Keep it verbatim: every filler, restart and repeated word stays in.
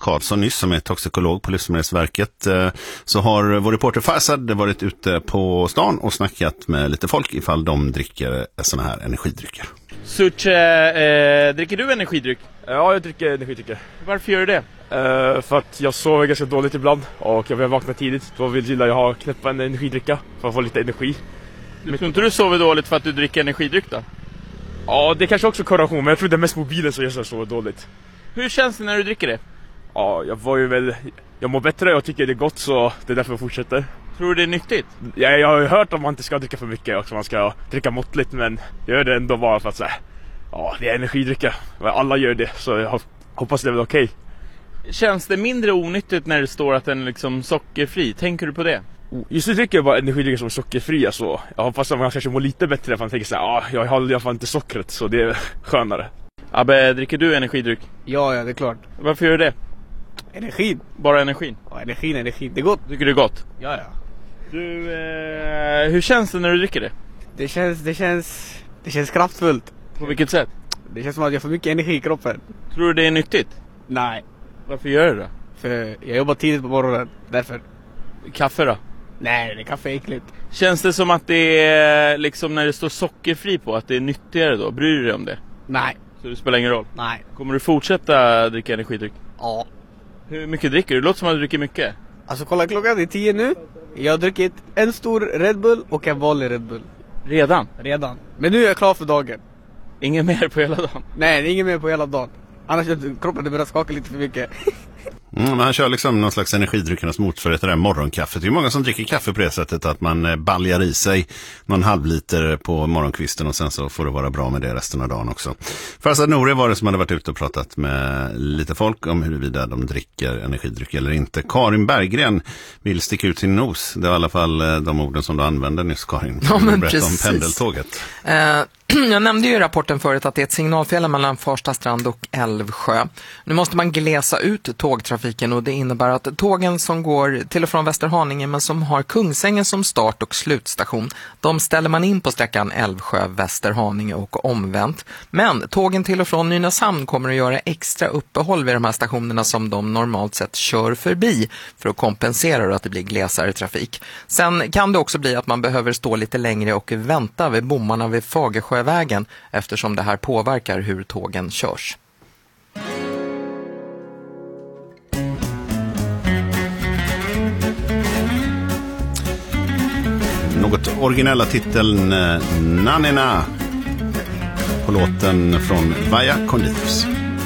Karlsson nyss, som är toxikolog på Livsmedelsverket, så har vår reporter Farzad varit ute på stan och snackat med lite folk ifall de dricker såna här energidrycker. Suche, eh, dricker du energidryck? Ja, jag dricker energidrycker. Varför gör du det? Uh, för att jag sover ganska dåligt ibland och jag vill vakna tidigt. Då vill jag ha knäppa en energidricka för att få lite energi. Du tror inte du sover dåligt för att du dricker energidryck då? Ja, det är kanske också korrelation, men jag tror det är mest mobilen som gör så jag sover dåligt. Hur känns det när du dricker det? Ja, jag var ju väl... Jag mår bättre, jag tycker det är gott, så det är därför jag fortsätter. Tror du det är nyttigt? Ja, jag har ju hört att man inte ska dricka för mycket och man ska dricka måttligt, men jag gör det ändå bara för att säga, ja, det är energidricka. Alla gör det, så jag hoppas det är väl okej. Okay. Känns det mindre onyttigt när det står att den är liksom sockerfri? Tänker du på det? Just nu dricker jag bara energidrycker som är sockerfria, så jag hoppas att man kanske mår lite bättre för att man tänker såhär, ja, jag har i alla fall inte sockret, så det är skönare. Abbe, dricker du energidryck? Ja, ja, det är klart. Varför gör du det? Energin. Bara energin? Ja, energin, energin. Det är gott. Tycker du det är gott? Ja, ja. Du, eh, hur känns det när du dricker det? Det känns, det känns, det känns kraftfullt. På vilket sätt? Det känns som att jag får mycket energi i kroppen. Tror du det är nyttigt? Nej. Varför gör du det? För jag jobbar tidigt på morgonen, därför. Kaffe då? Nej, det är kaffe är äckligt. Känns det som att det är liksom när det står sockerfri på, att det är nyttigare då? Bryr du dig om det? Nej. Så det spelar ingen roll? Nej. Kommer du fortsätta dricka energidryck? Ja. Hur mycket dricker du? Det låter som att du dricker mycket. Alltså kolla, klockan är tio nu. Jag har druckit en stor Red Bull och en vanlig Red Bull. Redan? Redan. Men nu är jag klar för dagen. Ingen mer på hela dagen? Nej, det är ingen mer på hela dagen. Annars är kroppen börjar skaka lite för mycket. Mm, men han kör liksom någon slags energidryckernas motsvarighet till det där morgonkaffet. Det är många som dricker kaffe på det sättet att man baljar i sig någon halv liter på morgonkvisten och sen så får det vara bra med det resten av dagen också. Farzad Nouri var det som hade varit ute och pratat med lite folk om huruvida de dricker energidryck eller inte. Karin Berggren vill sticka ut sin nos. Det var i alla fall de orden som du använde nyss, Karin. Ja, men berätta precis. om pendeltåget. Eh, jag nämnde ju i rapporten förut att det är ett signalfel mellan Farsta strand och Älvsjö. Nu måste man glesa ut tågtrafiken och det innebär att tågen som går till och från Västerhaninge men som har Kungsängen som start- och slutstation, de ställer man in på sträckan Älvsjö-Västerhaninge och omvänt. Men tågen till och från Nynäshamn kommer att göra extra uppehåll vid de här stationerna som de normalt sett kör förbi för att kompensera att det blir glesare trafik. Sen kan det också bli att man behöver stå lite längre och vänta vid bommarna vid Fagersjövägen eftersom det här påverkar hur tågen körs. Något originella titeln Nanina på låten från Vaya Con Dios.